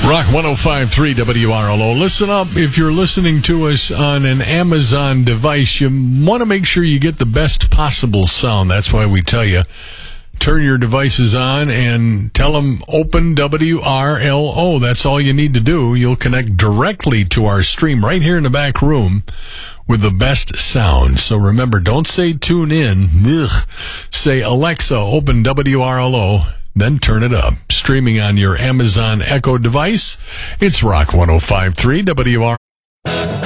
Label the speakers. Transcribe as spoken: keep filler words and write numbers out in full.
Speaker 1: Rock one oh five point three W R L O. Listen up. If you're listening to us on an Amazon device, you want to make sure you get the best possible sound. That's why we tell you, turn your devices on and tell them open W R L O. That's all you need to do. You'll connect directly to our stream right here in the back room with the best sound. So remember, don't say tune in. Ugh. Say, Alexa, open W R L O. Then turn it up. Streaming on your Amazon Echo device, it's Rock one oh five point three W R L O.